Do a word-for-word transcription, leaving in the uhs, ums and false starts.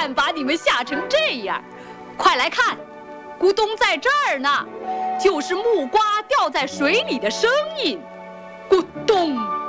敢把你们吓成这样。快来看，咕咚在这儿呢，就是木瓜掉在水里的声音，咕咚。